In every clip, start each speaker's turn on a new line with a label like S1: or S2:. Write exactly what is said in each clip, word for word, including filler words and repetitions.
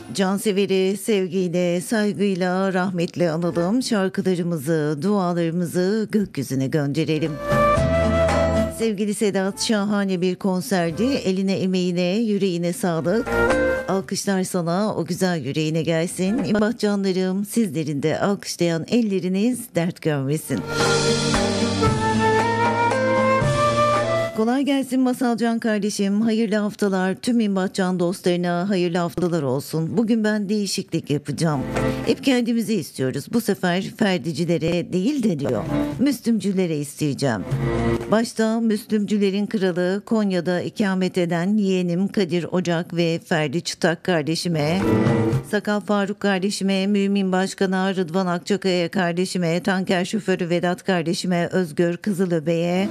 S1: Canseveri sevgiyle, saygıyla, rahmetle analım. Şarkılarımızı, dualarımızı gökyüzüne gönderelim. Sevgili Sedat, şahane bir konserdi. Eline, emeğine, yüreğine sağlık. Alkışlar sana, o güzel yüreğine gelsin. İmbat canlarım, sizlerin de alkışlayan elleriniz dert görmesin. Kolay gelsin Masalcan kardeşim. Hayırlı haftalar. Tüm İmbatcan dostlarına hayırlı haftalar olsun. Bugün ben değişiklik yapacağım. Hep kendimizi istiyoruz. Bu sefer ferdicilere değil de diyor, Müslümcülere isteyeceğim. Başta Müslümcülerin kralı Konya'da ikamet eden yeğenim Kadir Ocak ve Ferdi Çıtak kardeşime, Sakal Faruk kardeşime, Mümin Başkan'a, Rıdvan Akçakaya kardeşime, tanker şoförü Vedat kardeşime, Özgür Kızılöbe'ye,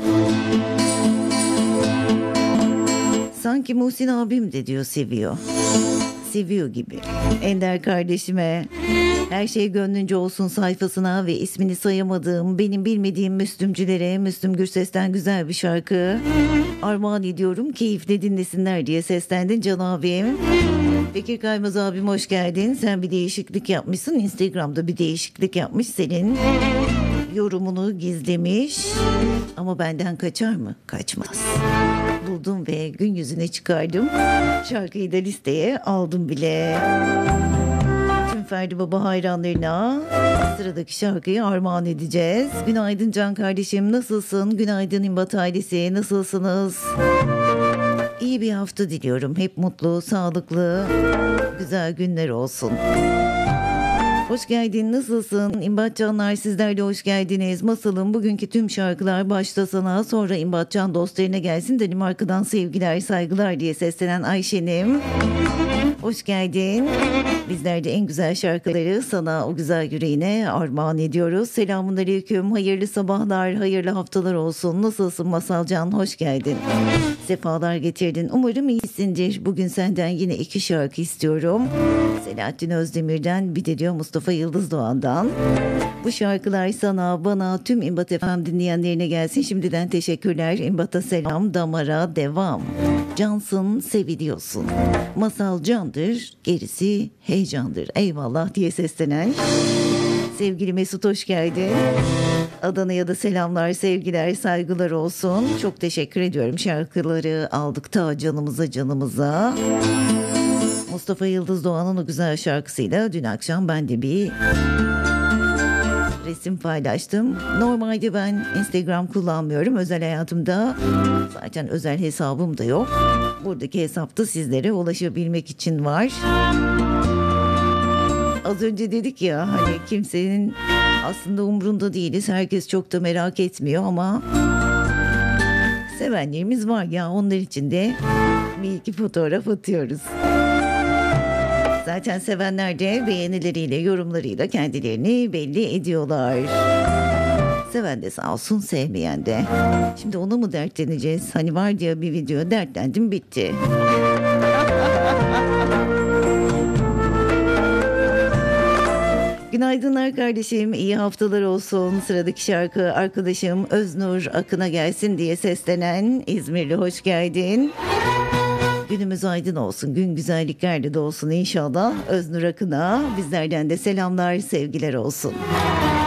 S1: sanki Muhsin abim de diyor seviyor. Seviyor gibi. Ender kardeşime, her şey gönlünce olsun sayfasına ve ismini sayamadığım, benim bilmediğim Müslümcülere, Müslüm Gürses'ten güzel bir şarkı armağan ediyorum. Keyifle dinlesinler diye seslendin Can abim. Bekir Kaymaz abim hoş geldin. Sen bir değişiklik yapmışsın. Instagram'da bir değişiklik yapmış senin. Yorumunu gizlemiş. Ama benden kaçar mı? Kaçmaz. Buldum ve gün yüzüne çıkardım. Şarkıyı da listeye aldım bile. Tüm Ferdi Baba hayranlarına sıradaki şarkıyı armağan edeceğiz. Günaydın Can kardeşim, nasılsın? Günaydın İmbat ailesi, nasılsınız? İyi bir hafta diliyorum. Hep mutlu, sağlıklı, güzel günler olsun. Hoş geldin, nasılsın? İmbatcanlar, sizler de hoş geldiniz. Masalım bugünkü tüm şarkılar başta sana, sonra İmbatcan dostlarına gelsin. Danimarka'dan sevgiler, saygılar diye seslenen Ayşe'nim. Hoş geldin. Bizler de en güzel şarkıları sana, o güzel yüreğine armağan ediyoruz. Selamünaleyküm, hayırlı sabahlar, hayırlı haftalar olsun. Nasılsın Masalcan? Hoş geldin. Sefalar getirdin. Umarım iyisindir. Bugün senden yine iki şarkı istiyorum. Selahattin Özdemir'den, bir de diyor Mustafa Yıldız Doğan'dan. Bu şarkılar sana, bana, tüm İmbat F M dinleyenlerine gelsin. Şimdiden teşekkürler. İmbat'a selam, damara devam. Cansın, seviliyorsun. Masal candır, gerisi heyecandır. Eyvallah diye seslenen sevgili Mesut hoş geldin. Adana'ya da selamlar, sevgiler, saygılar olsun. Çok teşekkür ediyorum. Şarkıları aldık ta canımıza canımıza. Mustafa Yıldız Doğan'ın o güzel şarkısıyla dün akşam ben de bir resim paylaştım. Normalde ben Instagram kullanmıyorum. Özel hayatımda zaten özel hesabım da yok. Buradaki hesapta sizlere ulaşabilmek için var. Az önce dedik ya, hani kimsenin aslında umrunda değiliz. Herkes çok da merak etmiyor ama sevenlerimiz var ya, onlar için de bir iki fotoğraf atıyoruz. Zaten sevenler de beğenileriyle, yorumlarıyla kendilerini belli ediyorlar. Seven de sağ olsun, sevmeyen de. Şimdi ona mı dertleneceğiz? Hani var ya bir video, dertlendim bitti. Günaydınlar kardeşim, iyi haftalar olsun. Sıradaki şarkı arkadaşım Öznur Akın'a gelsin diye seslenen İzmirli hoş geldin. Günümüz aydın olsun, gün güzelliklerle de olsun inşallah. Öznur Akın'a bizlerden de selamlar, sevgiler olsun.